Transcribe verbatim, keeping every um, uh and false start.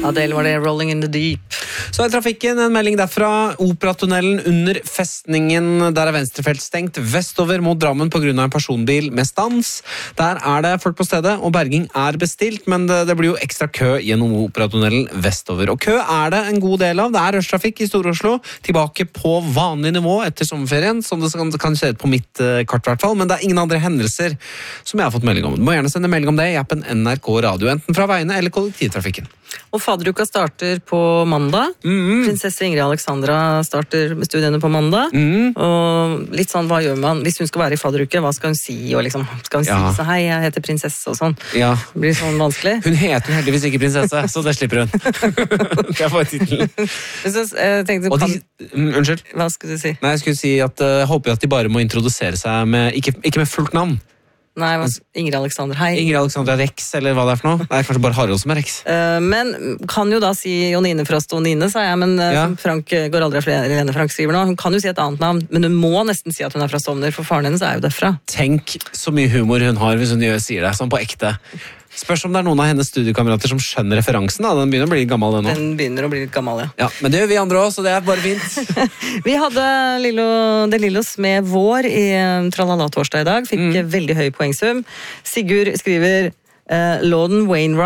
Adele var det, Rolling in the Deep. Så er trafikken en melding derfra. Operatunnelen under festningen, der er venstrefelt stengt vestover mot Drammen på grunn av en personbil med stans. Der er det folk på stedet, og berging er bestilt, men det, det blir jo ekstra kø gjennom operatunnelen vestover. Og kø er det en god del av. Det er rushtrafikk i Stor-Oslo, tilbake på vanlig nivå etter sommerferien, som det kan, kan skje på mitt uh, kart i hvert fall, men det er ingen andre hendelser som jeg har fått melding om. Du må gjerne sende melding om det i appen N R K Radio, enten fra veiene eller kollektivtrafikken. Og faderuka starter på mandag. Mm. Prinsesse Ingrid Alexandra starter med studiene på mandag. Mm. Og litt sånn, hva gjør man? Hvis hun skal være i faderuke, hva skal hun si? Og liksom, skal hun Ja. si så, hei, jeg heter prinsesse og sånn? Ja. Det blir sånn vanskelig. Hun heter jo heldigvis ikke prinsesse, så det slipper hun. Det er bare titelen. Så jeg tenkte, Og de, kan, mm, unnskyld. hva skulle du si? Nei, jeg skulle si at uh, jeg håper at de bare må introdusere seg med, ikke, ikke med fullt navn. Nei, hva, Ingrid Alexander, hei. Ingrid Alexandra Rex, eller hva det er for noe. Det er kanskje bare Harald som er Rex. Uh, men kan jo da si Jonine Frost og Nine, sa jeg, men uh, Ja. som Frank uh, går aldri av flere, Helene Frank skriver nå, hun kan jo si et annet navn, men hun må nesten si at hun er fra Stovner, for faren hennes er jo derfra. Tenk så mye humor hun har hvis hun gjør, sier det, sånn på ekte. Spørs om det er noen av hennes studiekamerater som skjønner referansen, da. Den begynner å bli gammel, den nå. Den begynner å bli litt gammel, ja. Ja, men det gjør vi andre også, så det er bare fint. Vi hadde Lillo, De Lillos med Vår i uh, Tralala torsdag i dag, fikk mm. veldig høy poengsum. Sigurd skriver uh, Lawden Wainwright